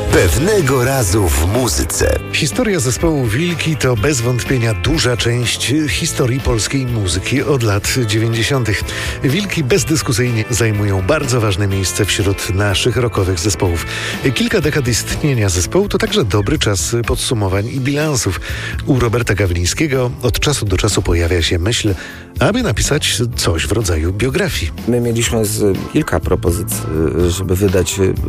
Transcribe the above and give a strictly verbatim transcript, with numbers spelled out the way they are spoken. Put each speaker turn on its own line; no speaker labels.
Pewnego razu w muzyce.
Historia zespołu Wilki to bez wątpienia duża część historii polskiej muzyki od lat dziewięćdziesiątych. Wilki bezdyskusyjnie zajmują bardzo ważne miejsce wśród naszych rockowych zespołów. Kilka dekad istnienia zespołu to także dobry czas podsumowań i bilansów. U Roberta Gawlińskiego od czasu do czasu pojawia się myśl, aby napisać coś w rodzaju biografii.
My mieliśmy z kilka propozycji, żeby wydać